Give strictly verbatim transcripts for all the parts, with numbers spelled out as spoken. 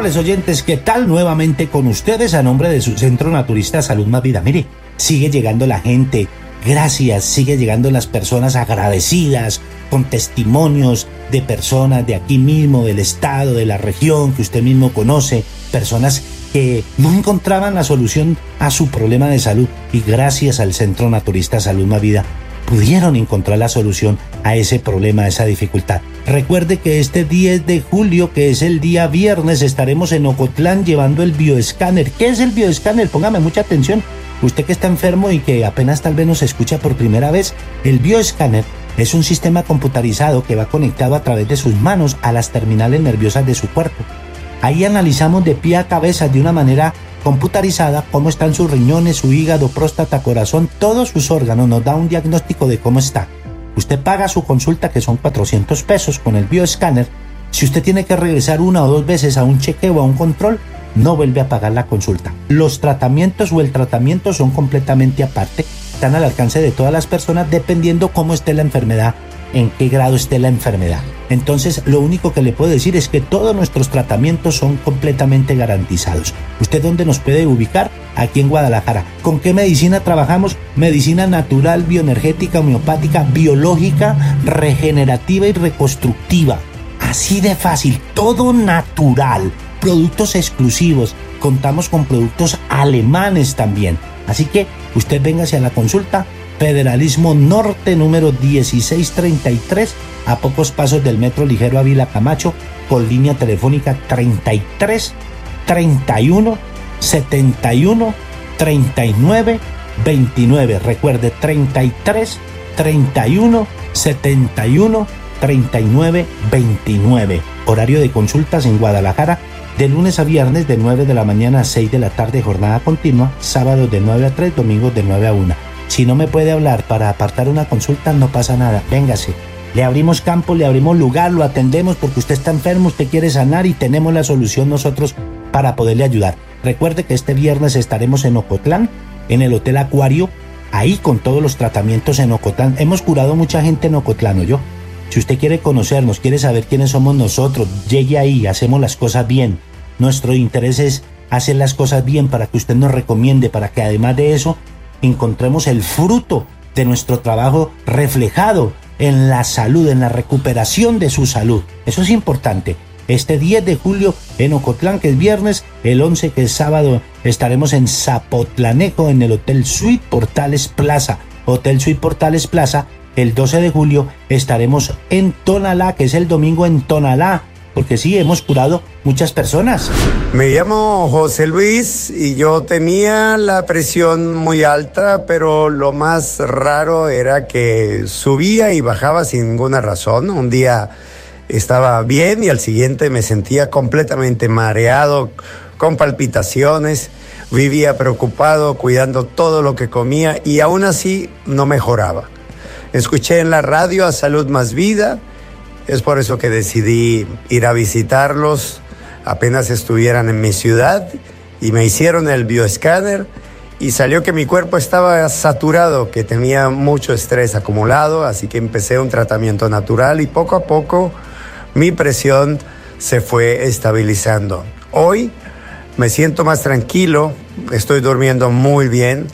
amables oyentes, ¿qué tal? Nuevamente con ustedes a nombre de su Centro Naturista Salud Más Vida. Mire, sigue llegando la gente, gracias, sigue llegando las personas agradecidas, con testimonios de personas de aquí mismo, del estado, de la región que usted mismo conoce, personas que no encontraban la solución a su problema de salud y gracias al Centro Naturista Salud Más Vida pudieron encontrar la solución a ese problema, a esa dificultad. Recuerde que este diez de julio, que es el día viernes, estaremos en Ocotlán llevando el bioescáner. ¿Qué es el bioescáner? Póngame mucha atención. Usted que está enfermo y que apenas tal vez nos escucha por primera vez, el bioescáner es un sistema computarizado que va conectado a través de sus manos a las terminales nerviosas de su cuerpo. Ahí analizamos de pie a cabeza de una manera computarizada cómo están sus riñones, su hígado, próstata, corazón, todos sus órganos, nos da un diagnóstico de cómo está. Usted paga su consulta, que son cuatrocientos pesos con el bioescáner. Si usted tiene que regresar una o dos veces a un chequeo o a un control, no vuelve a pagar la consulta. Los tratamientos o el tratamiento son completamente aparte, están al alcance de todas las personas dependiendo cómo esté la enfermedad, en qué grado esté la enfermedad. Entonces, lo único que le puedo decir es que todos nuestros tratamientos son completamente garantizados. ¿Usted dónde nos puede ubicar? Aquí en Guadalajara. ¿Con qué medicina trabajamos? Medicina natural, bioenergética, homeopática, biológica, regenerativa y reconstructiva. Así de fácil, todo natural. Productos exclusivos. Contamos con productos alemanes también. Así que usted véngase a la consulta. Federalismo Norte, número dieciséis treinta y tres, a pocos pasos del Metro Ligero Ávila Camacho, con línea telefónica treinta y tres, treinta y uno, setenta y uno, treinta y nueve, veintinueve. Recuerde, treinta y tres, treinta y uno, setenta y uno, treinta y nueve, veintinueve. Horario de consultas en Guadalajara, de lunes a viernes de nueve de la mañana a seis de la tarde, jornada continua, sábados de nueve a tres, domingos de nueve a una. Si no me puede hablar para apartar una consulta, no pasa nada, véngase. Le abrimos campo, le abrimos lugar, lo atendemos porque usted está enfermo, usted quiere sanar y tenemos la solución nosotros para poderle ayudar. Recuerde que este viernes estaremos en Ocotlán, en el Hotel Acuario, ahí con todos los tratamientos en Ocotlán. Hemos curado mucha gente en Ocotlán, ¿oyó? Si usted quiere conocernos, quiere saber quiénes somos nosotros, llegue ahí, hacemos las cosas bien. Nuestro interés es hacer las cosas bien para que usted nos recomiende, para que además de eso encontremos el fruto de nuestro trabajo reflejado en la salud, en la recuperación de su salud. Eso es importante. Este diez de julio en Ocotlán, que es viernes, el once, que es sábado, estaremos en Zapotlanejo, en el Hotel Suite Portales Plaza. Hotel Suite Portales Plaza. El doce de julio estaremos en Tonalá, que es el domingo en Tonalá, porque sí, hemos curado muchas personas. Me llamo José Luis y yo tenía la presión muy alta, pero lo más raro era que subía y bajaba sin ninguna razón. Un día estaba bien y al siguiente me sentía completamente mareado, con palpitaciones. Vivía preocupado, cuidando todo lo que comía y aún así no mejoraba. Escuché en la radio a Salud Más Vida. Es por eso que decidí ir a visitarlos apenas estuvieran en mi ciudad y me hicieron el bioescáner y salió que mi cuerpo estaba saturado, que tenía mucho estrés acumulado, así que empecé un tratamiento natural y poco a poco mi presión se fue estabilizando. Hoy me siento más tranquilo, estoy durmiendo muy bien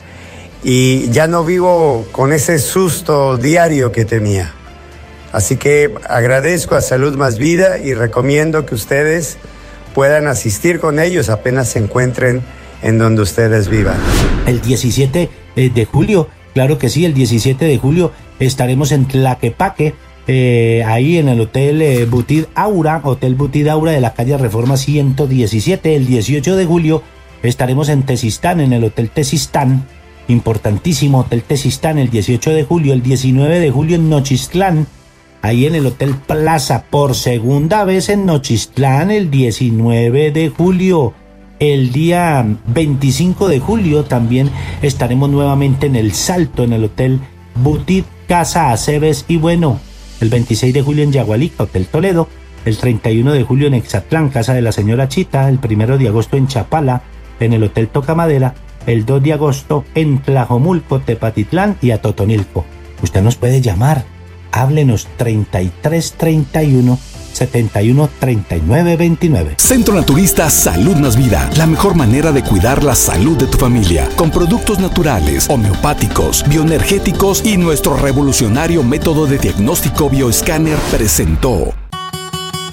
y ya no vivo con ese susto diario que tenía. Así que agradezco a Salud Más Vida y recomiendo que ustedes puedan asistir con ellos apenas se encuentren en donde ustedes vivan. El diecisiete de julio, claro que sí, el diecisiete de julio estaremos en Tlaquepaque, eh, ahí en el Hotel eh, Butid Aura, Hotel Butid Aura de la calle Reforma ciento diecisiete. El dieciocho de julio estaremos en Tezistán, en el Hotel Tezistán, importantísimo Hotel Tezistán, el dieciocho de julio. El diecinueve de julio en Nochistlán, ahí en el Hotel Plaza, por segunda vez en Nochistlán, el diecinueve de julio. El día veinticinco de julio también estaremos nuevamente en El Salto, en el Hotel Butid Casa Aceves. Y bueno, el veintiséis de julio en Yagualica, Hotel Toledo. El treinta y uno de julio en Exatlán, Casa de la Señora Chita. El primero de agosto en Chapala, en el Hotel Tocamadera. El dos de agosto en Tlajomulco, Tepatitlán y Atotonilco. Usted nos puede llamar. Háblenos treinta y tres treinta y uno, setenta y uno, treinta y nueve veintinueve. Centro Naturista Salud Más Vida, la mejor manera de cuidar la salud de tu familia, con productos naturales, homeopáticos, bioenergéticos y nuestro revolucionario método de diagnóstico bioescáner presentó